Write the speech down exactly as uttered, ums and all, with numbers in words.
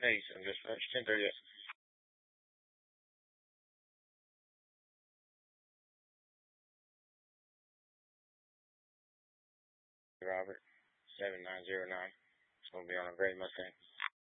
Hey, I'm just finished ten thirty. Robert, seven nine zero nine. It's going to be on a gray Mustang.